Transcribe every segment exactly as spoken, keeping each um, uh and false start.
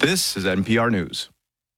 This is N P R News.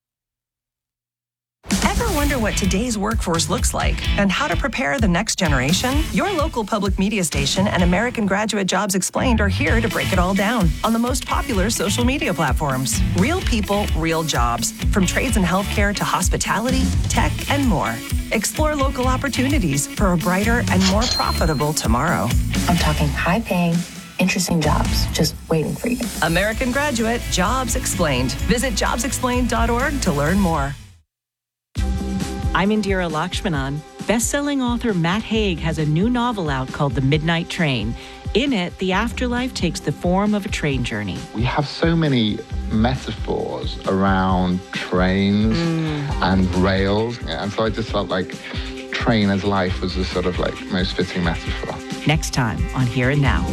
Ever wonder what today's workforce looks like and how to prepare the next generation? Your local public media station and American Graduate Jobs Explained are here to break it all down on the most popular social media platforms. Real people, real jobs, from trades and healthcare to hospitality, tech, and more. Explore local opportunities for a brighter and more profitable tomorrow. I'm talking high-paying, interesting jobs just waiting for you. American Graduate Jobs Explained. Visit jobs explained dot org to learn more. I'm Indira Lakshmanan. Best-selling author Matt Haig has a new novel out called The Midnight Train. In it, the afterlife takes the form of a train journey. We have so many metaphors around trains mm. and rails, and so I just felt like train as life was the sort of like most fitting metaphor. Next time on Here and Now.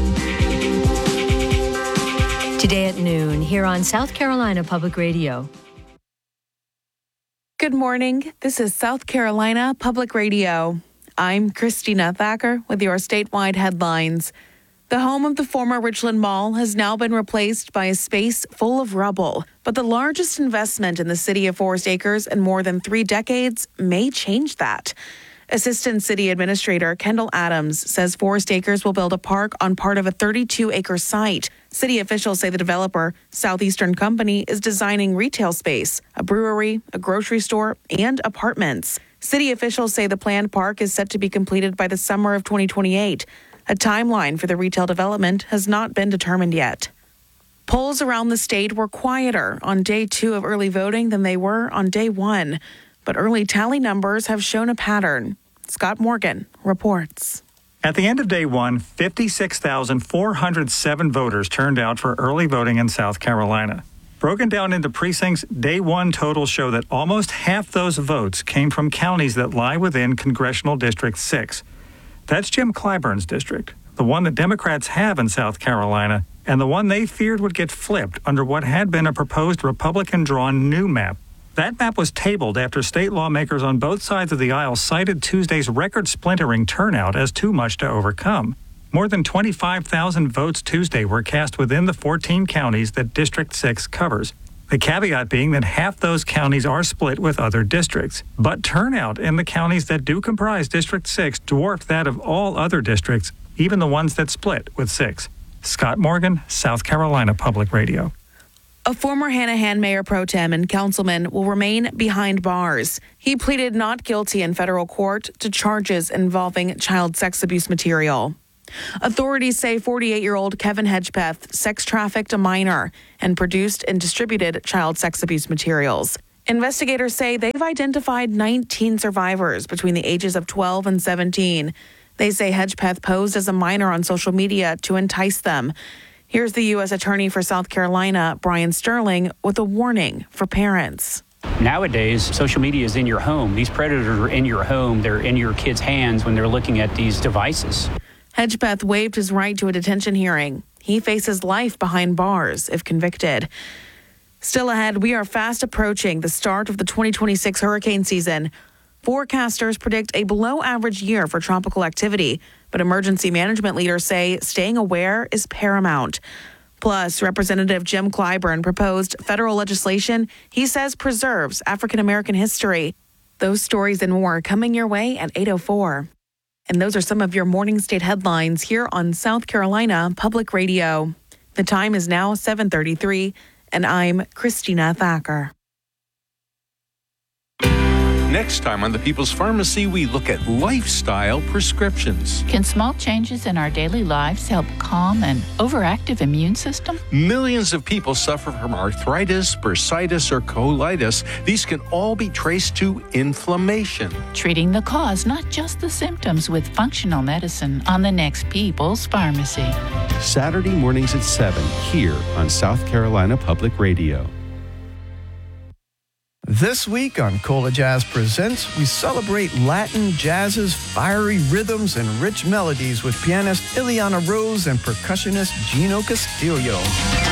Today at noon, here on South Carolina Public Radio. Good morning. This is South Carolina Public Radio. I'm Christina Thacker with your statewide headlines. The home of the former Richland Mall has now been replaced by a space full of rubble. But the largest investment in the city of Forest Acres in more than three decades may change that. Assistant City Administrator Kendall Adams says Forest Acres will build a park on part of a thirty-two acre site. City officials say the developer, Southeastern Company, is designing retail space, a brewery, a grocery store, and apartments. City officials say the planned park is set to be completed by the summer of twenty twenty-eight. A timeline for the retail development has not been determined yet. Polls around the state were quieter on day two of early voting than they were on day one. But early tally numbers have shown a pattern. Scott Morgan reports. At the end of day one, fifty-six thousand four hundred seven voters turned out for early voting in South Carolina. Broken down into precincts, day one totals show that almost half those votes came from counties that lie within Congressional District six. That's Jim Clyburn's district, the one that Democrats have in South Carolina, and the one they feared would get flipped under what had been a proposed Republican-drawn new map. That map was tabled after state lawmakers on both sides of the aisle cited Tuesday's record-splintering turnout as too much to overcome. More than twenty-five thousand votes Tuesday were cast within the fourteen counties that District six covers. The caveat being that half those counties are split with other districts. But turnout in the counties that do comprise District six dwarfed that of all other districts, even the ones that split with six. Scott Morgan, South Carolina Public Radio. A former Hanahan mayor pro tem and councilman will remain behind bars. He pleaded not guilty in federal court to charges involving child sex abuse material. Authorities say forty-eight-year-old Kevin Hedgepeth sex-trafficked a minor and produced and distributed child sex abuse materials. Investigators say they've identified nineteen survivors between the ages of twelve and seventeen. They say Hedgepeth posed as a minor on social media to entice them. Here's the U S Attorney for South Carolina, Brian Sterling, with a warning for parents. Nowadays, social media is in your home. These predators are in your home. They're in your kids' hands when they're looking at these devices. Hedgepeth waived his right to a detention hearing. He faces life behind bars if convicted. Still ahead, we are fast approaching the start of the twenty twenty-six hurricane season. Forecasters predict a below-average year for tropical activity, but emergency management leaders say staying aware is paramount. Plus, Representative Jim Clyburn proposed federal legislation he says preserves African-American history. Those stories and more coming your way at eight oh four. And those are some of your morning state headlines here on South Carolina Public Radio. The time is now seven thirty-three, and I'm Christina Thacker. Next time on The People's Pharmacy, we look at lifestyle prescriptions. Can small changes in our daily lives help calm an overactive immune system? Millions of people suffer from arthritis, bursitis, or colitis. These can all be traced to inflammation. Treating the cause, not just the symptoms, with functional medicine on the next People's Pharmacy. Saturday mornings at seven here on South Carolina Public Radio. This week on Cola Jazz Presents, we celebrate Latin jazz's fiery rhythms and rich melodies with pianist Ileana Rose and percussionist Gino Castillo.